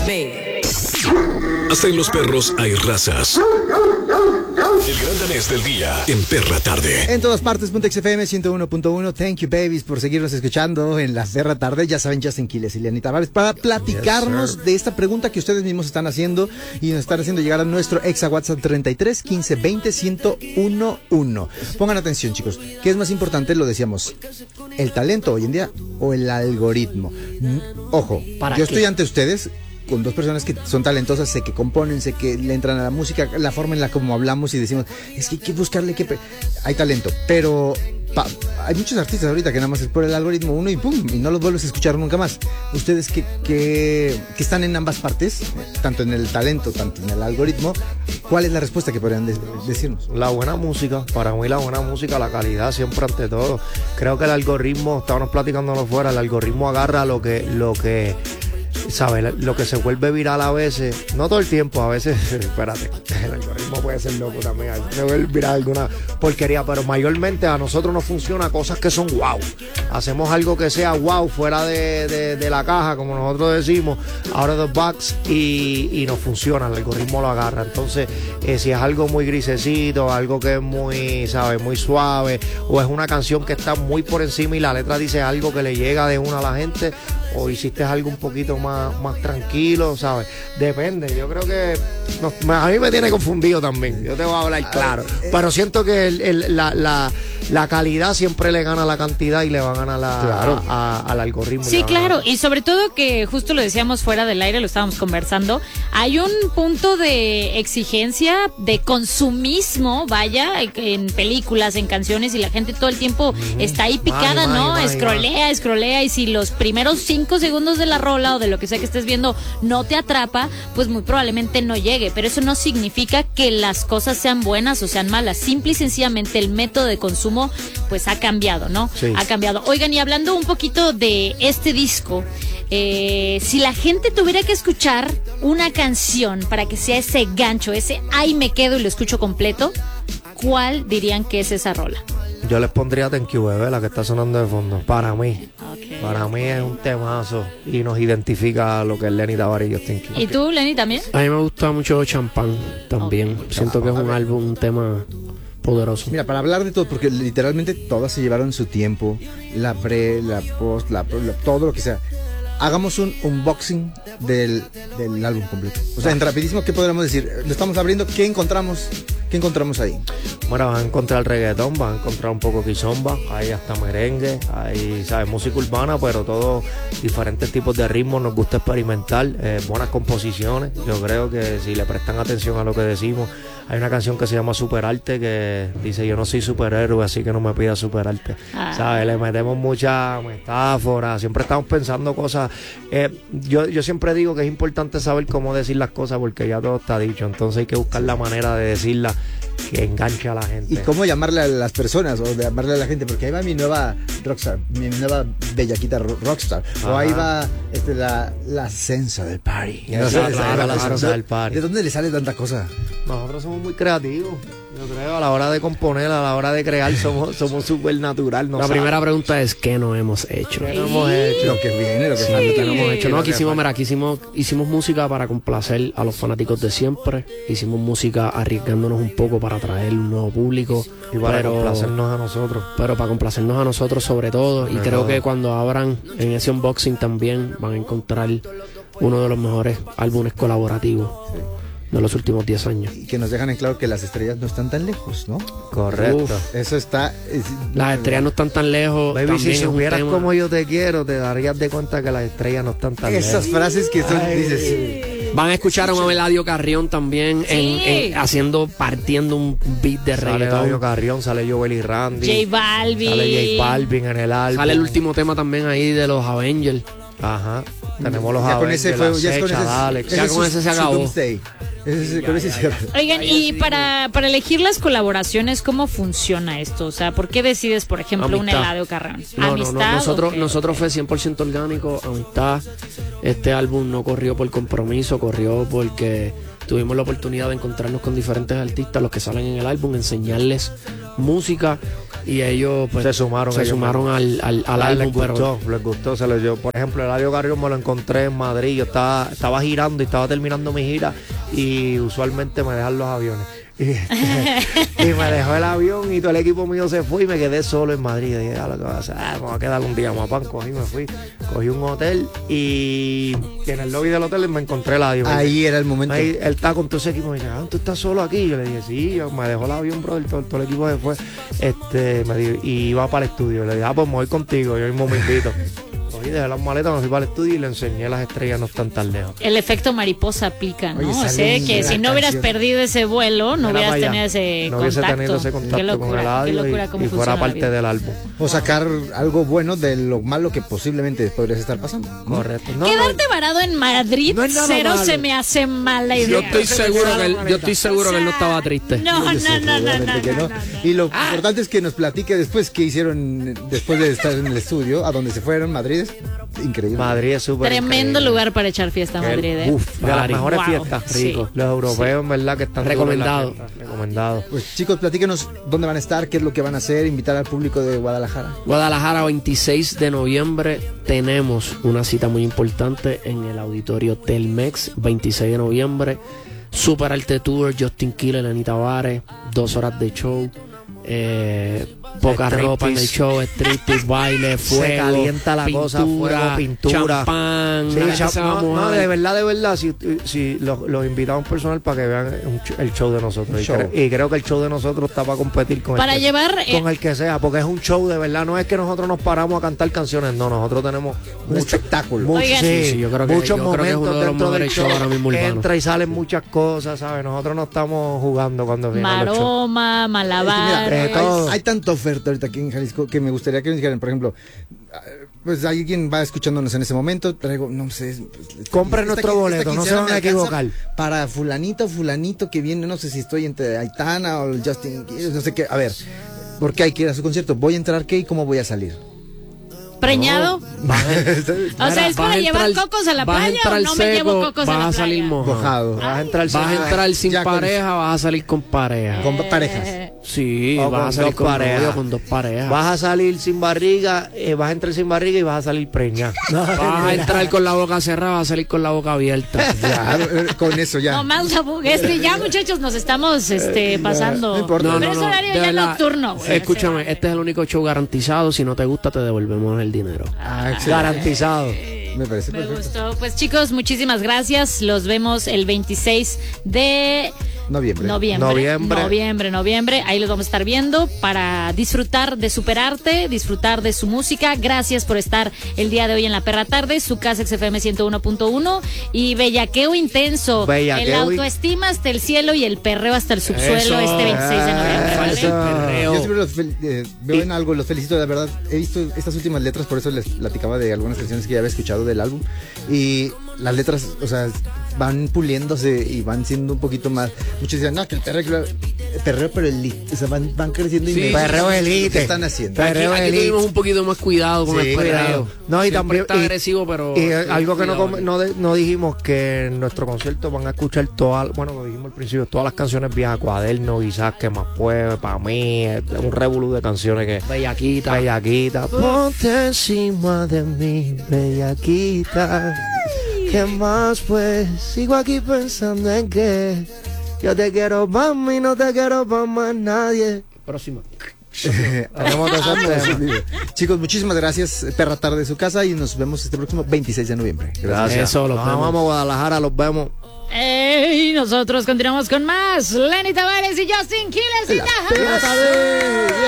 Hasta en los perros hay razas. El gran danés del día en Perra Tarde. En todas partes, Puntex FM 101.1. Thank you, babies, por seguirnos escuchando en la Perra Tarde. Ya saben, Justin Quiles y Leonid Tavares para platicarnos de esta pregunta que ustedes mismos están haciendo y nos están haciendo llegar a nuestro exa WhatsApp 33 15 20 1011. Pongan atención, chicos. ¿Qué es más importante? Lo decíamos, ¿el talento hoy en día o el algoritmo? Ojo, yo estoy ante ustedes con dos personas que son talentosas, sé que componen, sé que le entran a la música, la forma en la como hablamos y decimos, es que hay que buscarle, hay talento, pero hay muchos artistas ahorita que nada más es por el algoritmo uno y pum, y no los vuelves a escuchar nunca más. Ustedes que están en ambas partes, tanto en el talento, tanto en el algoritmo, ¿cuál es la respuesta que podrían decirnos? La buena música, para mí la buena música, la calidad siempre ante todo. Creo que el algoritmo, estábamos platicándolo fuera, el algoritmo agarra lo que ¿sabes? Lo que se vuelve viral a veces, no todo el tiempo, a veces, espérate, el algoritmo puede ser loco también, se vuelve viral alguna porquería, pero mayormente a nosotros nos funciona cosas que son wow. Hacemos algo que sea wow, fuera de la caja, como nosotros decimos, out of the box, y nos funciona, el algoritmo lo agarra. Entonces, si es algo muy grisecito, algo que es muy, ¿sabes? Muy suave, o es una canción que está muy por encima y la letra dice algo que le llega de una a la gente, o hiciste algo un poquito más tranquilo, ¿sabes? Depende, yo creo que a mí me tiene confundido también, yo te voy a hablar claro, pero siento que la calidad siempre le gana la cantidad y le va a ganar al algoritmo. Sí, claro, y sobre todo que justo lo decíamos fuera del aire, lo estábamos conversando, hay un punto de exigencia, de consumismo, vaya, en películas, en canciones, y la gente todo el tiempo está ahí picada, ¿no? Escrolea, y si los primeros 5 segundos de la rola o de lo que sea que estés viendo no te atrapa, pues muy probablemente no llegue, pero eso no significa que las cosas sean buenas o sean malas, simple y sencillamente el método de consumo pues ha cambiado, ¿no? Sí. Ha cambiado. Oigan, y hablando un poquito de este disco, si la gente tuviera que escuchar una canción para que sea ese gancho, ese ay me quedo y lo escucho completo, ¿cuál dirían que es esa rola? Yo les pondría Thank You, bebé, la que está sonando de fondo. Para mí. Okay. Para mí es un temazo y nos identifica lo que es Leonid Tavares y Justin Quiles. ¿Y tú, Lenny, también? A mí me gusta mucho Champán también. Okay. Siento que es un álbum, un tema poderoso. Mira, para hablar de todo, porque literalmente todas se llevaron su tiempo, la pre, la post, todo lo que sea. Hagamos un unboxing del álbum completo. O sea, en rapidísimo, ¿qué podríamos decir? Lo estamos abriendo, ¿qué encontramos ahí? Bueno, vas a encontrar reggaetón, vas a encontrar un poco kizomba, hay hasta merengue, hay, ¿sabes? Música urbana, pero todos diferentes tipos de ritmos, nos gusta experimentar, buenas composiciones. Yo creo que si le prestan atención a lo que decimos, hay una canción que se llama Superarte que dice yo no soy superhéroe, así que no me pidas superarte. ¿Sabes? Le metemos mucha metáfora, siempre estamos pensando cosas. Yo siempre digo que es importante saber cómo decir las cosas porque ya todo está dicho, entonces hay que buscar la manera de decirlas que enganche a la gente. ¿Y cómo llamarle a las personas o de llamarle a la gente? Porque ahí va mi nueva rockstar, mi nueva bellaquita rockstar. Ajá. O ahí va la sensa del party. La sensa del party. ¿De dónde le sale tanta cosa? Nosotros somos muy creativos. Yo creo, a la hora de componer, a la hora de crear, somos súper natural. La primera pregunta es, ¿qué no hemos hecho? ¿Qué no hemos hecho? Lo que viene, lo que falta. ¿Qué no hemos hecho? No, hicimos música para complacer a los fanáticos de siempre. Hicimos música arriesgándonos un poco para atraer un nuevo público. Y para complacernos a nosotros. Pero para complacernos a nosotros sobre todo. Y creo que cuando abran en ese unboxing también van a encontrar uno de los mejores álbumes colaborativos de los últimos 10 años. Y que nos dejan en claro que las estrellas no están tan lejos, ¿no? Correcto. Eso está... Las estrellas no están tan lejos. Baby, si supieras como yo te quiero, te darías de cuenta que las estrellas no están tan lejos. Esas frases que son, dices... Van a escuchar a un Eladio Carrión también partiendo un beat de reggaetón. Sale Eladio Carrión, sale Joel y Randy. J Balvin. Sale J Balvin en el álbum. Sale el último tema también ahí de los Avengers. Ajá. Tenemos los Avengers. Ya con ese se acabó. Oigan, y para elegir las colaboraciones, ¿cómo funciona esto? O sea, ¿por qué decides, por ejemplo, un Eladio Carrión? ¿Amistad? Nosotros fue 100% orgánico, amistad. Este álbum no corrió por compromiso, corrió porque tuvimos la oportunidad de encontrarnos con diferentes artistas, los que salen en el álbum, enseñarles música y ellos pues se sumaron al álbum. Les gustó. Por ejemplo, Eladio Carrión me lo encontré en Madrid. Yo estaba girando y estaba terminando mi gira y usualmente me dejan los aviones. Y me dejó el avión y todo el equipo mío se fue y me quedé solo en Madrid. Y dije, lo que voy a hacer, me voy a quedar un día más. Cogí un hotel y en el lobby del hotel me encontré el avión. Ahí era el momento. Ahí él estaba con todo ese equipo. Me dice, ¿tú estás solo aquí? Yo le dije, sí, me dejó el avión, brother. Todo el equipo se fue. Me dijo, y iba para el estudio. Le dije, pues me voy contigo, yo mismo me invito. Y dejé las maletas, me fui para el estudio y le enseñé las estrellas no están tan lejos. El efecto mariposa aplica, ¿no? Oye, O sea, que si no hubieras perdido ese vuelo, no hubieras tenido ese contacto. No hubiese tenido ese contacto con el audio y fuera parte del álbum. O sacar algo bueno de lo malo que posiblemente podrías estar pasando. Correcto. Quedarte varado en Madrid, no es nada cero malo. Se me hace mala idea. Yo estoy seguro que él no estaba triste. No. Y lo importante es que nos platique después qué hicieron después de estar en el estudio, a dónde se fueron. Madrid es increíble. Madrid es súper Tremendo increíble. lugar para echar fiesta, Madrid. De las mejores fiestas. Rico. Los europeos, en verdad, que están Recomendado. Recomendado. Pues chicos, platíquenos dónde van a estar, qué es lo que van a hacer, invitar al público de Guadalajara. Guadalajara, 26 de noviembre, tenemos una cita muy importante en el auditorio Telmex, 26 de noviembre. Super Arte Tour, Justin Quiles, Lenny Tavares, 2 horas de show. Poca ropa en el show, striptease, baile, fuego, se calienta la pintura, cosa, fuego, pintura, champán. De verdad, si los invitamos personal para que vean el show de nosotros. Y creo que el show de nosotros está para competir con el que sea, porque es un show de verdad, no es que nosotros nos paramos a cantar canciones, no, nosotros tenemos un espectáculo. Yo creo que muchos es uno momentos de los dentro del mejores show, shows ahora mismo entra y salen muchas cosas, ¿sabes? Nosotros no estamos jugando cuando vienen los shows. Maroma, malabar. Hay tanta oferta ahorita aquí en Jalisco que me gustaría que nos dijeran, por ejemplo, pues alguien va escuchándonos en ese momento, traigo, no sé, compren nuestro boleto, no se van a equivocar. Para fulanito que viene, no sé si estoy entre Aitana o Justin, no sé qué, a ver, ¿por qué hay que ir a su concierto? ¿Voy a entrar qué y cómo voy a salir? ¿Preñado? O sea, ¿es para llevar cocos a la playa o no me llevo cocos a la playa? Vas a salir mojado. Vas a entrar sin pareja, vas a salir con pareja. Con parejas. Sí, o vas a salir con 2 parejas. Vas a salir sin barriga, vas a entrar sin barriga y vas a salir preñada. Vas a entrar con la boca cerrada, vas a salir con la boca abierta. Ya, con eso ya. No más, ya muchachos, nos estamos pasando. No importa. Pero es horario ya nocturno. Escúchame, este es el único show garantizado. Si no te gusta, te devolvemos el dinero. Garantizado. Me parece Me perfecto. gustó. Pues chicos, muchísimas gracias. Los vemos el 26 de noviembre. Ahí los vamos a estar viendo para disfrutar de Superarte, disfrutar de su música. Gracias por estar el día de hoy en La Perra Tarde, su casa XFM 101.1 y bellaqueo intenso. El autoestima hasta el cielo y el perreo hasta el subsuelo este 26 de noviembre. ¿Vale? Yo siempre los veo en algo, los felicito, de verdad. He visto estas últimas letras, por eso les platicaba de algunas canciones que ya había escuchado del álbum. Y las letras, o sea, van puliéndose y van siendo un poquito más. Muchos dicen, no, que el perreo, pero elite. O sea, van creciendo y perreo elite. ¿Qué están haciendo? Aquí tuvimos un poquito más cuidado con el perreo. No, y también está agresivo, pero. Y algo que no dijimos, que en nuestro concierto van a escuchar lo dijimos al principio, todas las canciones viejas, Cuaderno, quizás, que más puede, para mí, un revolú de canciones que. Bellaquita. Ponte encima de mí, bellaquita. ¿Qué más pues? Sigo aquí pensando en que yo te quiero para mí, no te quiero para más nadie. Próxima. Chicos, muchísimas gracias. Perra Tarde de su casa y nos vemos este próximo 26 de noviembre. Gracias. Nos vamos a Guadalajara, los vemos. Y nosotros continuamos con más. Lenny Tavares y Justin Quiles y